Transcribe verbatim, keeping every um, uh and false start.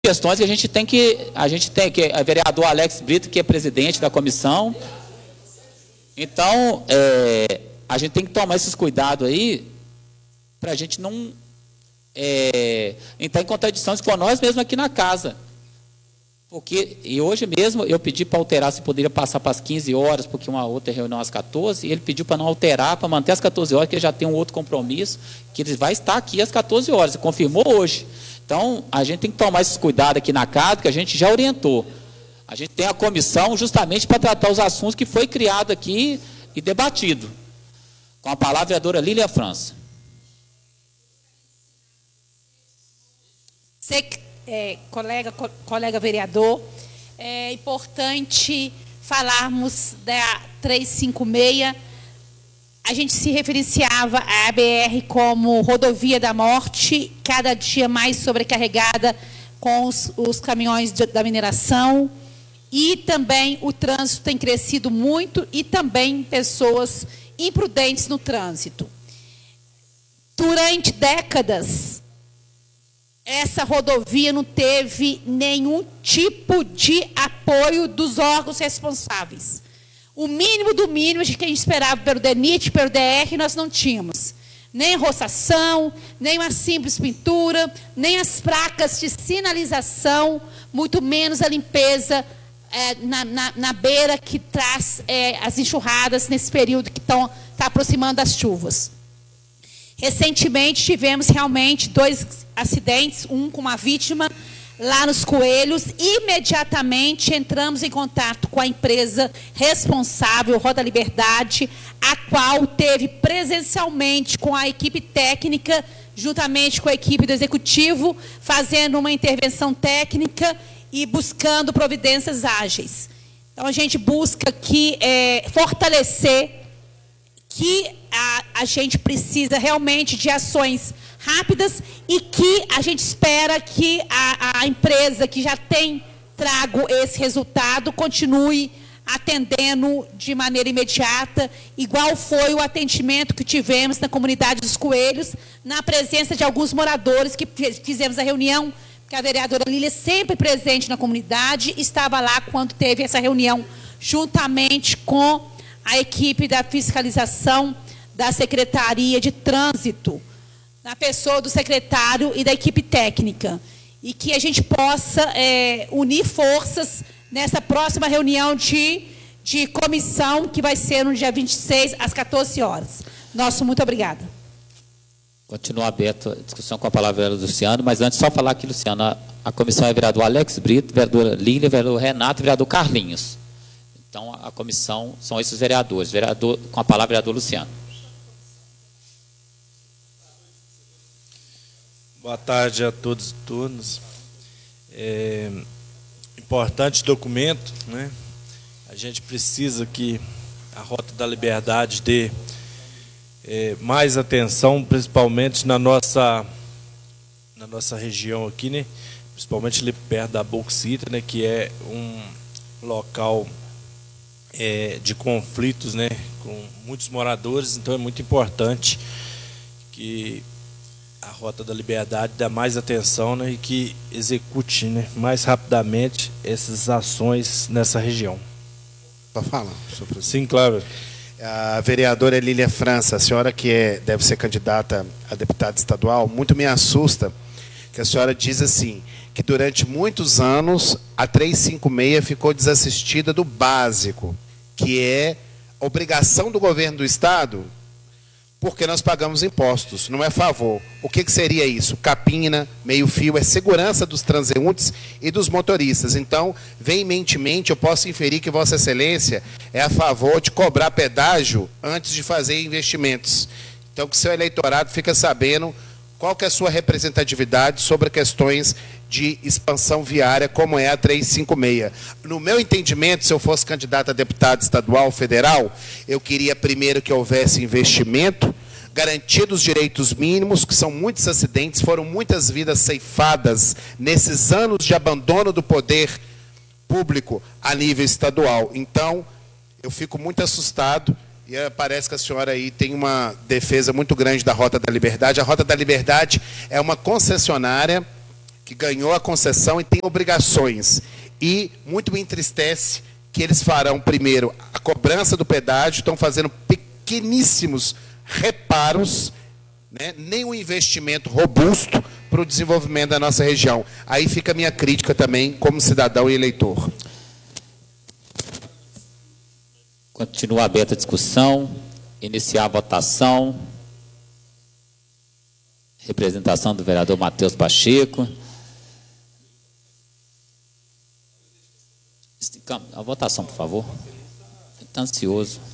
questões que a gente tem que, a gente tem que, a vereador Alex Brito, que é presidente da comissão, então, é, a gente tem que tomar esses cuidados aí, para a gente não é, entrar em contradições com nós mesmos aqui na casa. Porque, e hoje mesmo, eu pedi para alterar se poderia passar para as quinze horas, porque uma outra reunião às quatorze, e ele pediu para não alterar, para manter às quatorze horas, que ele já tem um outro compromisso, que ele vai estar aqui às quatorze horas, confirmou hoje. Então, a gente tem que tomar esses cuidados aqui na casa, que a gente já orientou. A gente tem a comissão justamente para tratar os assuntos que foi criado aqui e debatido. Com a palavra, a vereadora Lília França. Você, é, colega, co, colega vereador, é importante falarmos da trezentos e cinquenta e seis. A gente se referenciava à A B R como rodovia da morte, cada dia mais sobrecarregada com os, os caminhões de, da mineração, e também o trânsito tem crescido muito e também pessoas imprudentes no trânsito. Durante décadas, essa rodovia não teve nenhum tipo de apoio dos órgãos responsáveis. O mínimo do mínimo que a gente esperava pelo D E N I T, pelo D R, nós não tínhamos. Nem roçação, nem uma simples pintura, nem as placas de sinalização, muito menos a limpeza é, na, na, na beira que traz é, as enxurradas nesse período que estão tá aproximando das chuvas. Recentemente tivemos realmente dois acidentes, um com uma vítima lá nos Coelhos. Imediatamente entramos em contato com a empresa responsável, Roda Liberdade, a qual teve presencialmente com a equipe técnica, juntamente com a equipe do executivo, fazendo uma intervenção técnica e buscando providências ágeis. Então, a gente busca aqui é, fortalecer que a, a gente precisa realmente de ações rápidas e que a gente espera que a, a empresa que já tem trago esse resultado continue atendendo de maneira imediata, igual foi o atendimento que tivemos na comunidade dos Coelhos, na presença de alguns moradores que fizemos a reunião, porque a vereadora Lília, sempre presente na comunidade, estava lá quando teve essa reunião, juntamente com a equipe da fiscalização da Secretaria de Trânsito, na pessoa do secretário e da equipe técnica, e que a gente possa é, unir forças nessa próxima reunião de, de comissão, que vai ser no dia vinte e seis, às quatorze horas. Nosso muito obrigada. Continua aberta a discussão com a palavra do Luciano, mas antes só falar aqui, Luciano, a, a comissão é vereador Alex Brito, vereadora Lília, vereador Renato e vereador Carlinhos. Então, a comissão são esses vereadores. Vereador, com a palavra, vereador Luciano. Boa tarde a todos e todas. É, importante documento, né? A gente precisa que a Rota da Liberdade dê é, mais atenção, principalmente na nossa, na nossa região aqui, né? Principalmente ali perto da Bauxita, né? Que é um local é, de conflitos, né? Com muitos moradores, então é muito importante que a Rota da Liberdade dá mais atenção, né, e que execute, né, mais rapidamente essas ações nessa região. Só fala, senhor presidente. Sim, claro. A vereadora Lília França, a senhora que é, deve ser candidata a deputada estadual, muito me assusta que a senhora diz assim, que durante muitos anos a trezentos e cinquenta e seis ficou desassistida do básico, que é obrigação do governo do estado, porque nós pagamos impostos, não é favor. O que, que seria isso? Capina, meio-fio, é segurança dos transeuntes e dos motoristas. Então, veementemente, eu posso inferir que Vossa Excelência é a favor de cobrar pedágio antes de fazer investimentos. Então, que seu eleitorado fica sabendo qual que é a sua representatividade sobre questões de expansão viária, como é a trezentos e cinquenta e seis. No meu entendimento, se eu fosse candidato a deputado estadual, federal, eu queria primeiro que houvesse investimento, garantido os direitos mínimos, que são muitos acidentes, foram muitas vidas ceifadas nesses anos de abandono do poder público a nível estadual. Então, eu fico muito assustado. E parece que a senhora aí tem uma defesa muito grande da Rota da Liberdade. A Rota da Liberdade é uma concessionária que ganhou a concessão e tem obrigações. E muito me entristece que eles farão primeiro a cobrança do pedágio, estão fazendo pequeníssimos reparos, né, nem um investimento robusto para o desenvolvimento da nossa região. Aí fica a minha crítica também como cidadão e eleitor. Continua aberta a discussão, iniciar a votação. Representação do vereador Matheus Pacheco. A votação, por favor. Está ansioso.